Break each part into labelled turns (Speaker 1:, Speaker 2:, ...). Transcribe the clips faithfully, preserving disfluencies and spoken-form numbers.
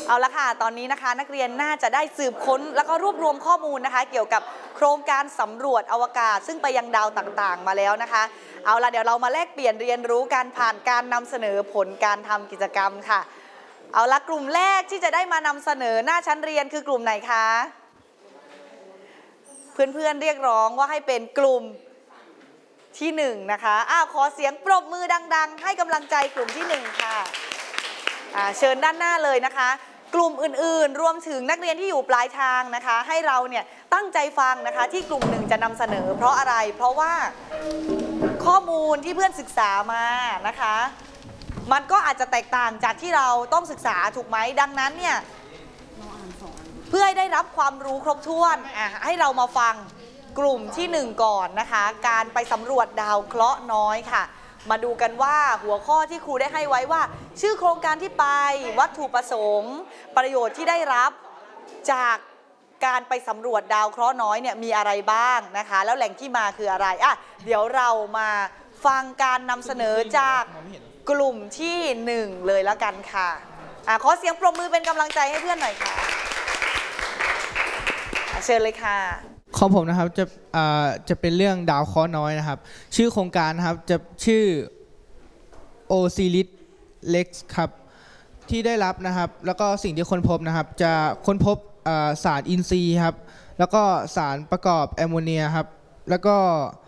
Speaker 1: เอาละค่ะตอนนี้นะคะนักเรียนน่าจะได้สืบค้นแล้วก็รวบรวมข้อมูลนะคะเกี่ยวกับโครงการสำรวจอวกาศซึ่งไปยังดาวต่างๆมาแล้วนะคะเอาละเดี๋ยวเรามาแลกเปลี่ยนเรียนรู้การผ่านการนำเสนอผลการทำกิจกรรมค่ะเอาละกลุ่มแรกที่จะได้มานำเสนอหน้าชั้นเรียนคือกลุ่มไหนคะเพื่อนๆเรียกร้องว่าให้เป็นกลุ่มที่หนึ่งนะคะอ้าวขอเสียงปรบมือดังๆให้กำลังใจกลุ่มที่หนึ่งค่ะเชิญด้านหน้าเลยนะคะกลุ่มอื่นๆรวมถึงนักเรียนที่อยู่ปลายทางนะคะให้เราเนี่ยตั้งใจฟังนะคะที่กลุ่มหนึ่งจะนำเสนอเพราะอะไรเพราะว่าข้อมูลที่เพื่อนศึกษามานะคะมันก็อาจจะแตกต่างจากที่เราต้องศึกษาถูกไหมดังนั้นเนี่ยเพื่อให้ได้รับความรู้ครบถ้วนให้เรามาฟังกลุ่มที่หนึ่งก่อนนะคะการไปสำรวจดาวเคราะห์น้อยค่ะมาดูกันว่าหัวข้อที่ครูได้ให้ไว้ว่าชื่อโครงการที่ไปวัตถุประสงค์ประโยชน์ที่ได้รับจากการไปสำรวจดาวเคราะห์น้อยเนี่ยมีอะไรบ้างนะคะแล้วแหล่งที่มาคืออะไรอ่ะเดี๋ยวเรามาฟังการนำเสนอจากกลุ่มที่หนึ่งเลยแล้วกันค่ะอ่ะขอเสียงปรบมือเป็นกำลังใจให้เพื่อนหน่อยค่ะเชิญเลยค่ะ
Speaker 2: ของผมนะครับจะจะเป็นเรื่องดาวเคราะห์น้อยนะครับชื่อโครงการนะครับจะชื่อ Osiris Rex ครับที่ได้รับนะครับแล้วก็สิ่งที่ค้นพบนะครับจะค้นพบสารอินทรีย์ครับแล้วก็สารประกอบแอมโมเนียครับแล้วก็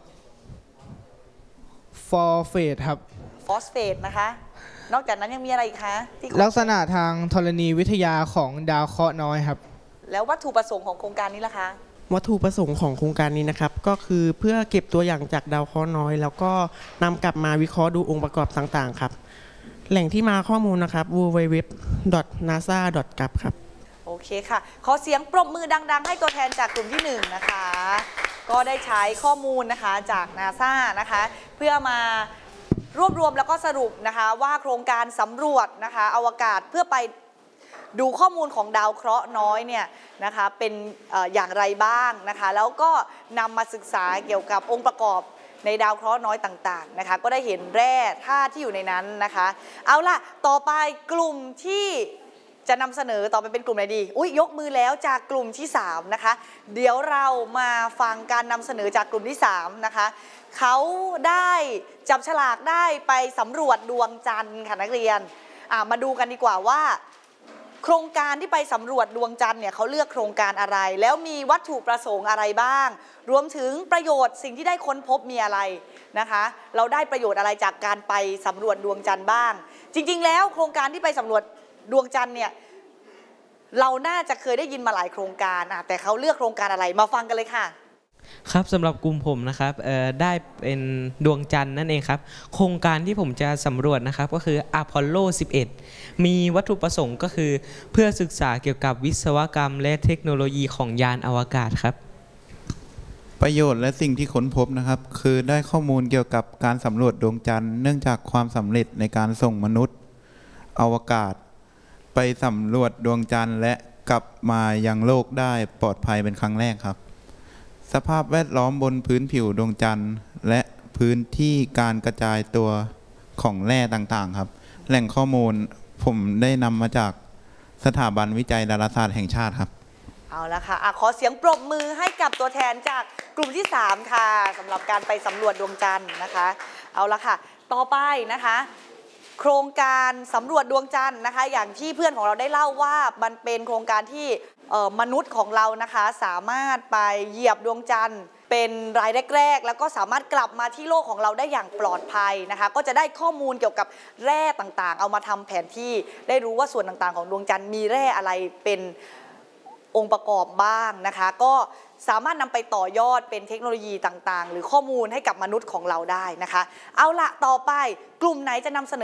Speaker 2: ฟอสเฟตครับ
Speaker 1: ฟอสเฟตนะคะนอกจากนั้นยังมีอะไรอีกคะที่
Speaker 2: ลักษณะทางธรณีวิทยาของดาวเคราะห์น้อยครับ
Speaker 1: แล้ววัตถุประสงค์ของโครงการนี้ล่ะคะ
Speaker 3: วัตถุประสงค์ของโครงการนี้นะครับก็คือเพื่อเก็บตัวอย่างจากดาวเคราะห์น้อยแล้วก็นำกลับมาวิเคราะห์ดูองค์ประกอบต่างๆครับแหล่งที่มาข้อมูลนะครับ ดับเบิลยู ดับเบิลยู ดับเบิลยู ดอท นาซา ดอท กับ ครับ
Speaker 1: โอเคค่ะขอเสียงปรบมือดังๆให้ตัวแทนจากกลุ่มที่หนึ่งนะคะก็ได้ใช้ข้อมูลนะคะจาก นาซา นะคะเพื่อมารวบรวมแล้วก็สรุปนะคะว่าโครงการสำรวจนะคะอวกาศเพื่อไปดูข้อมูลของดาวเคราะห์น้อยเนี่ยนะคะเป็นอย่างไรบ้างนะคะแล้วก็นำมาศึกษาเกี่ยวกับองค์ประกอบในดาวเคราะห์น้อยต่างๆนะคะก็ได้เห็นแร่ธาตุที่อยู่ในนั้นนะคะเอาล่ะต่อไปกลุ่มที่จะนำเสนอต่อไปเป็นกลุ่มไหนดีอุ๊ยยกมือแล้วจากกลุ่มที่สามนะคะเดี๋ยวเรามาฟังการนำเสนอจากกลุ่มที่สามนะคะเขาได้จับฉลากได้ไปสำรวจดวงจันทร์ค่ะนักเรียนมาดูกันดีกว่าว่าโครงการที่ไปสำรวจดวงจันทร์เนี่ยเขาเลือกโครงการอะไรแล้วมีวัตถุประสงค์อะไรบ้างรวมถึงประโยชน์สิ่งที่ได้ค้นพบมีอะไรนะคะเราได้ประโยชน์อะไรจากการไปสำรวจดวงจันทร์บ้างจริงๆแล้วโครงการที่ไปสำรวจดวงจันทร์เนี่ยเราน่าจะเคยได้ยินมาหลายโครงการแต่เขาเลือกโครงการอะไรมาฟังกันเลยค่ะ
Speaker 4: ครับสำหรับกลุ่มผมนะครับได้เป็นดวงจันทร์นั่นเองครับโครงการที่ผมจะสำรวจนะครับก็คืออพอลโลสิบเอ็ดมีวัตถุประสงค์ก็คือเพื่อศึกษาเกี่ยวกับวิศวกรรมและเทคโนโลยีของยานอวกาศครับ
Speaker 5: ประโยชน์และสิ่งที่ค้นพบนะครับคือได้ข้อมูลเกี่ยวกับการสำรวจดวงจันทร์เนื่องจากความสำเร็จในการส่งมนุษย์อวกาศไปสำรวจดวงจันทร์และกลับมายังโลกได้ปลอดภัยเป็นครั้งแรกครับสภาพแวดล้อมบนพื้นผิวดวงจันทร์และพื้นที่การกระจายตัวของแร่ต่างๆครับแหล่งข้อมูลผมได้นำมาจากสถาบันวิจัยดาราศาสตร์แห่งชาติครับ
Speaker 1: เอาละค่ะขอเสียงปรบมือให้กับตัวแทนจากกลุ่มที่สามค่ะสำหรับการไปสำรวจดวงจันทร์นะคะเอาละค่ะต่อไปนะคะโครงการสำรวจดวงจันทร์นะคะอย่างที่เพื่อนของเราได้เล่าว่ามันเป็นโครงการที่มนุษย์ของเรานะคะสามารถไปเหยียบดวงจันทร์เป็นรายแรกๆแล้วก็สามารถกลับมาที่โลกของเราได้อย่างปลอดภัยนะคะก็จะได้ข้อมูลเกี่ยวกับแร่ต่างๆเอามาทำแผนที่ได้รู้ว่าส่วนต่างๆของดวงจันทร์มีแร่อะไรเป็นองค์ประกอบบ้างนะคะก็สามารถนำไปต่อยอดเป็นเทคโนโลยีต่างๆหรือข้อมูลให้กับมนุษย์ของเราได้นะคะเอาละต่อไปกลุ่มไหนจะนำเสนอ